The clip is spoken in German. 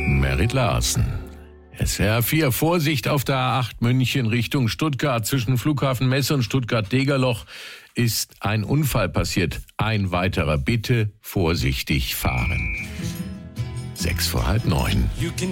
Merit Larsen. SR 4, Vorsicht auf der A8 München Richtung Stuttgart. Zwischen Flughafen Messe und Stuttgart-Degerloch ist ein Unfall passiert. Ein weiterer. Bitte vorsichtig fahren. 8:06.